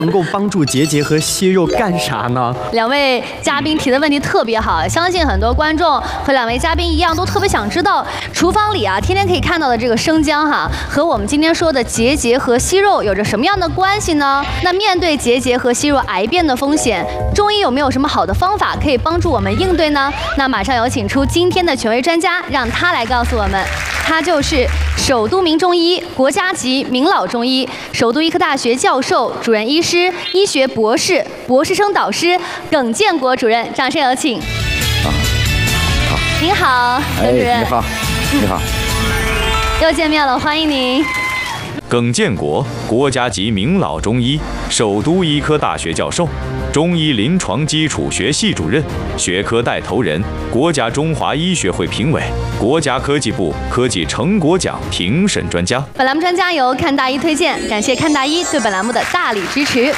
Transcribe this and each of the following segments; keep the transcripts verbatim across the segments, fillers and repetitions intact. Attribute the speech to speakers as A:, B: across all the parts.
A: 能够帮助结节和息肉干啥呢？
B: 两位嘉宾提的问题特别好，相信很多观众和两位嘉宾一样，都特别想知道厨房里啊天天可以看到的这个生姜哈，和我们今天说的结节和息肉有着什么样的关系呢？那面对结节和息肉癌变的风险，中医有没有什么好的方法可以帮助我们应对呢？那马上有请出今天的权威专家，让他来告诉我们。他就是首都名中医、国家级名老中医、首都医科大学教授、主任医师、医学博士、博士生导师耿建国主任，掌声有请。
C: 好，好，
B: 您好，耿主任。
C: 哎，你好，你好。
B: 又见面了，欢迎您。
D: 耿建国，国家级名老中医，首都医科大学教授，中医临床基础学系主任，学科带头人，国家中华医学会评委，国家科技部科技成果奖评审专家。
B: 本栏目专家由看大医推荐，感谢看大医对本栏目的大力支持。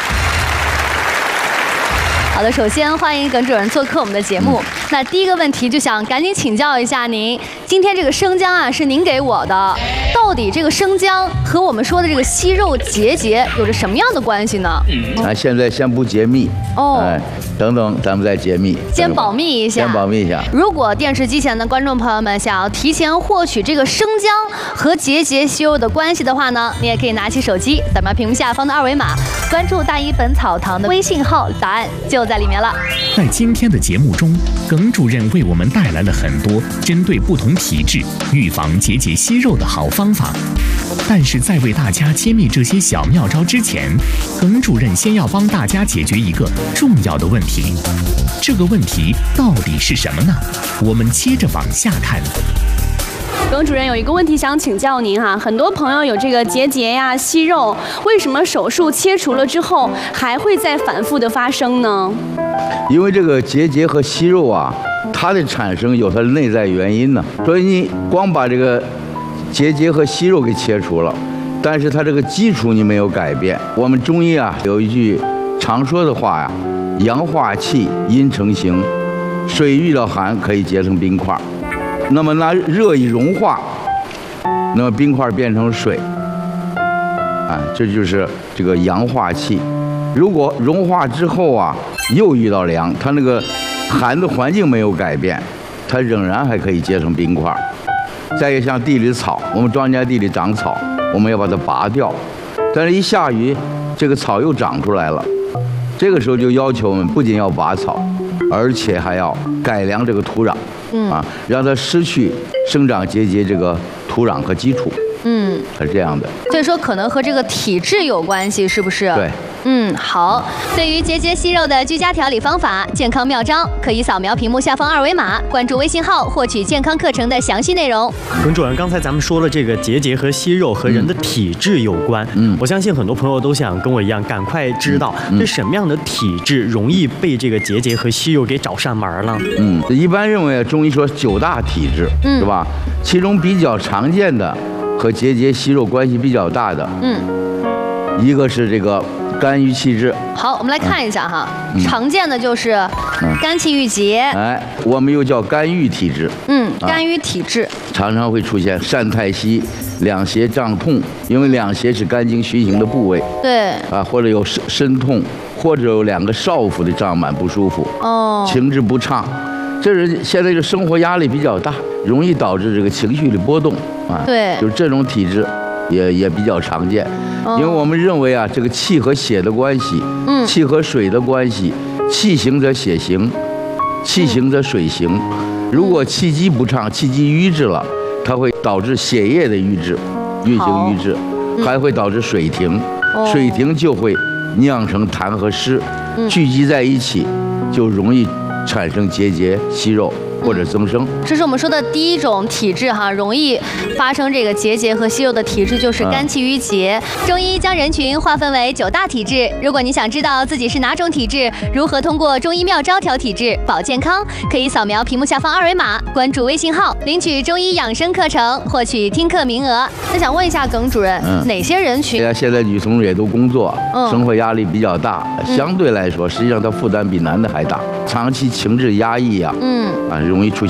B: 好的，首先欢迎耿主任做客我们的节目。嗯、那第一个问题就想赶紧请教一下您，今天这个生姜啊是您给我的，到底这个生姜和我们说的这个息肉结节有着什么样的关系呢？
C: 啊，现在先不揭秘哦，哎，等等咱们再揭秘，
B: 先保密一下，
C: 先保密一下。
B: 如果电视机前的观众朋友们想要提前获取这个生姜和结节息肉的关系的话呢，你也可以拿起手机扫描屏幕下方的二维码，关注大医本草堂的微信号，答案就在里面了。
E: 在今天的节目中，耿主任为我们带来了很多针对不同体质预防结节息肉的好方法。但是在为大家揭秘这些小妙招之前，耿主任先要帮大家解决一个重要的问题。这个问题到底是什么呢？我们接着往下看。
F: 耿主任有一个问题想请教您哈，很多朋友有这个结节呀、息肉，为什么手术切除了之后还会再反复的发生呢？
C: 因为这个结节和息肉啊，它的产生有它的内在原因呢，所以你光把这个结节和息肉给切除了，但是它这个基础你没有改变。我们中医啊有一句常说的话呀，阳化气，阴成形，水遇到寒可以结成冰块。那么拿热一融化，那么冰块变成水，啊，这就是这个阳化气。如果融化之后啊，又遇到凉，它那个寒的环境没有改变，它仍然还可以结成冰块。再一个像地里的草，我们庄稼地里长草，我们要把它拔掉，但是一下雨，这个草又长出来了，这个时候就要求我们不仅要拔草，而且还要改良这个土壤。嗯啊，让它失去生长结节这个土壤和基础。嗯，是这样的。
B: 所以说可能和这个体质有关系，是不是？
C: 对。
B: 嗯，好。对于结节息肉的居家调理方法、健康妙招，可以扫描屏幕下方二维码，关注微信号获取健康课程的详细内容。
A: 耿主任，刚才咱们说了，这个结节和息肉和人的体质有关。嗯，我相信很多朋友都想跟我一样，赶快知道是什么样的体质容易被这个结节和息肉给找上门了。
C: 嗯，一般认为中医说九大体质，嗯，是吧？其中比较常见的和结节息肉关系比较大的，嗯，一个是这个肝郁气滞。
B: 好，我们来看一下哈，嗯、常见的就是肝气郁结，
C: 哎，我们又叫肝郁体质。
B: 嗯，肝郁体质、啊、
C: 常常会出现疝太息、两胁胀痛，因为两胁是肝经循行的部位。对。啊，或者有身身痛，或者有两个少腹的胀满不舒服。哦。情志不畅，这人现在这生活压力比较大，容易导致这个情绪的波动啊。对。就是这种体质。也也比较常见，因为我们认为啊，这个气和血的关系，嗯，气和水的关系，气行则血行，气行则水行。如果气机不畅，气机瘀滞了，它会导致血液的瘀滞，运行瘀滞，还会导致水停，水停就会酿成痰和湿，聚集在一起，就容易产生结节、息肉。或者增生，
B: 这是我们说的第一种体质哈，容易发生这个结节和息肉的体质就是肝气郁结。嗯、中医将人群划分为九大体质，如果你想知道自己是哪种体质，如何通过中医妙招调体质、保健康，可以扫描屏幕下方二维码，关注微信号，领取中医养生课程，获取听课名额。那想问一下耿主任，嗯、哪些人群？
C: 现在女同志也都工作，嗯、生活压力比较大，相对来说，实际上她负担比男的还大，长期情志压抑呀、啊，嗯啊。容易出现